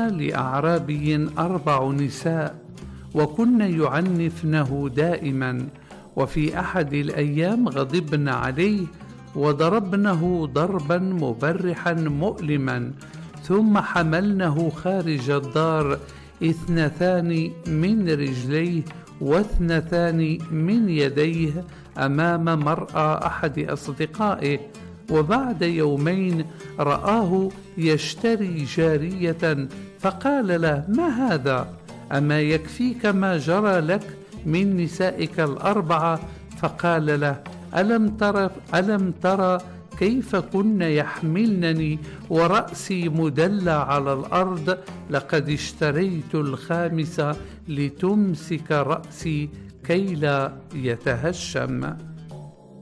لأعرابي 4 نساء وكن يعنفنه دائما، وفي أحد الأيام غضبن عليه وضربنه ضربا مبرحا مؤلما، ثم حملنه خارج الدار 2 من رجليه و2 من يديه أمام مرأى أحد أصدقائه. وبعد يومين رآه يشتري جارية فقال له: ما هذا؟ أما يكفيك ما جرى لك من نسائك 4؟ فقال له: ألم ترى كيف كن يحملنني ورأسي مدلى على الأرض؟ لقد اشتريت 5 لتمسك رأسي كي لا يتهشم.